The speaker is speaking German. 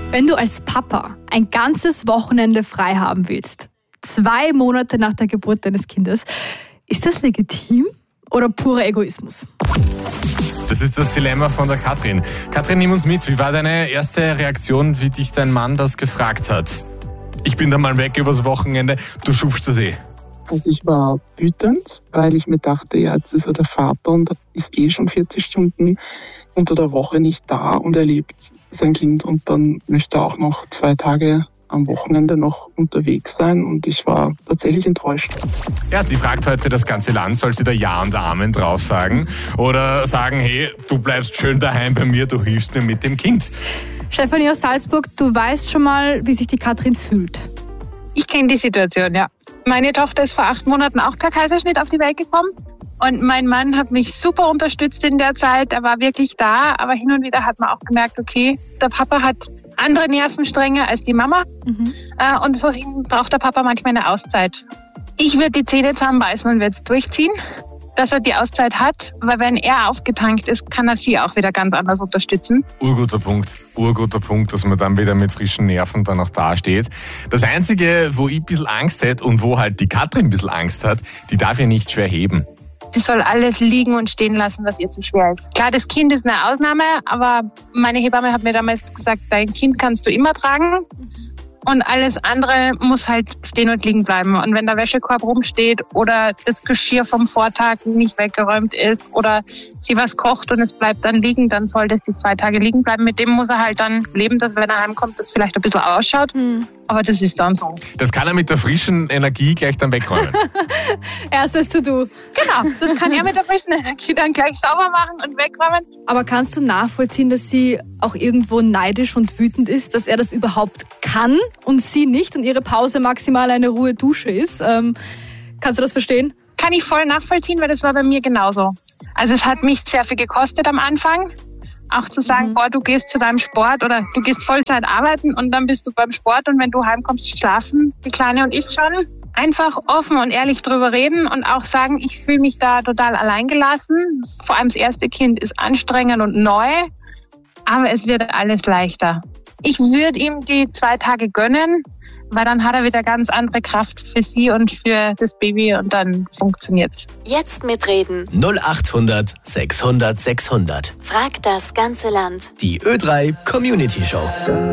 Wenn du als Papa ein ganzes Wochenende frei haben willst, 2 Monate nach der Geburt deines Kindes, ist das legitim oder purer Egoismus? Das ist das Dilemma von der Katrin. Katrin, nimm uns mit. Wie war deine erste Reaktion, wie dich dein Mann das gefragt hat? Ich bin dann mal weg übers Wochenende, du schubst das eh. Also ich war wütend, weil ich mir dachte, ja, jetzt ist er der Vater und ist schon 40 Stunden unter der Woche nicht da und er liebt sein Kind und dann möchte er auch noch 2 Tage am Wochenende noch unterwegs sein und ich war tatsächlich enttäuscht. Ja, sie fragt heute das ganze Land, soll sie da Ja und Amen drauf sagen oder sagen, hey, du bleibst schön daheim bei mir, du hilfst mir mit dem Kind. Stefanie aus Salzburg, du weißt schon mal, wie sich die Katrin fühlt. Ich kenne die Situation, ja. Meine Tochter ist vor 8 Monaten auch per Kaiserschnitt auf die Welt gekommen. Und mein Mann hat mich super unterstützt in der Zeit. Er war wirklich da. Aber hin und wieder hat man auch gemerkt, okay, der Papa hat andere Nervenstränge als die Mama. Und so braucht der Papa manchmal eine Auszeit. Ich würde die Zähne zusammenbeißen und würde es durchziehen, dass er die Auszeit hat. Weil wenn er aufgetankt ist, kann er sie auch wieder ganz anders unterstützen. Urguter Punkt, dass man dann wieder mit frischen Nerven dann auch dasteht. Das Einzige, wo ich ein bisschen Angst hätte und wo halt die Katrin ein bisschen Angst hat, die darf ja nicht schwer heben. Sie soll alles liegen und stehen lassen, was ihr zu schwer ist. Klar, das Kind ist eine Ausnahme, aber meine Hebamme hat mir damals gesagt, dein Kind kannst du immer tragen. Und alles andere muss halt stehen und liegen bleiben. Und wenn der Wäschekorb rumsteht oder das Geschirr vom Vortag nicht weggeräumt ist oder sie was kocht und es bleibt dann liegen, dann soll das die 2 Tage liegen bleiben. Mit dem muss er halt dann leben, dass wenn er heimkommt, das vielleicht ein bisschen ausschaut. Aber das ist dann so. Das kann er mit der frischen Energie gleich dann wegräumen. Erstes To-Do. Genau, das kann er mit der frischen Energie dann gleich sauber machen und wegräumen. Aber kannst du nachvollziehen, dass sie auch irgendwo neidisch und wütend ist, dass er das überhaupt kann und sie nicht und ihre Pause maximal eine Ruhe-Dusche ist? Kannst du das verstehen? Kann ich voll nachvollziehen, weil das war bei mir genauso. Also es hat mich sehr viel gekostet am Anfang. Auch zu sagen, du gehst zu deinem Sport oder du gehst Vollzeit arbeiten und dann bist du beim Sport und wenn du heimkommst, schlafen die Kleine und ich schon. Einfach offen und ehrlich drüber reden und auch sagen, ich fühle mich da total alleingelassen. Vor allem das erste Kind ist anstrengend und neu, aber es wird alles leichter. Ich würde ihm die 2 Tage gönnen, weil dann hat er wieder ganz andere Kraft für sie und für das Baby und dann funktioniert's. Jetzt mitreden. 0800 600 600. Frag das ganze Land. Die Ö3 Community Show.